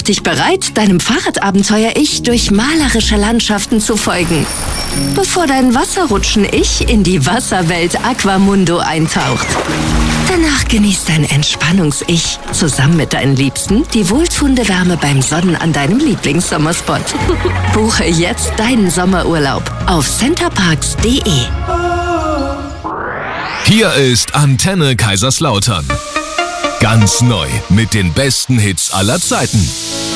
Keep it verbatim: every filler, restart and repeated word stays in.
dich bereit, deinem Fahrradabenteuer-Ich durch malerische Landschaften zu folgen, bevor dein Wasserrutschen-Ich in die Wasserwelt Aquamundo eintaucht. Danach genießt dein Entspannungs-Ich zusammen mit deinen Liebsten die wohltuende Wärme beim Sonnen an deinem Lieblingssommerspot. Buche jetzt deinen Sommerurlaub auf centerparks punkt de. Hier ist Antenne Kaiserslautern. Ganz neu mit den besten Hits aller Zeiten.